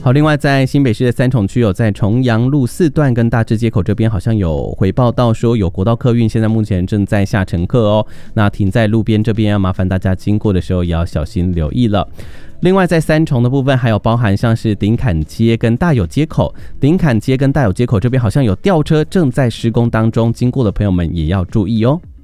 好，另外在新北市的三重区在重阳路4段跟大智街口这边好像有回报到说有国道客运现在目前正在下乘客哦，那停在路边这边要麻烦大家经过的时候也要小心留意了。另外在三重的部分还有包含像是顶坎街跟大有街口，顶坎街跟大有街口这边好像有吊车正在施工当中，经过的朋友们也要注意哦。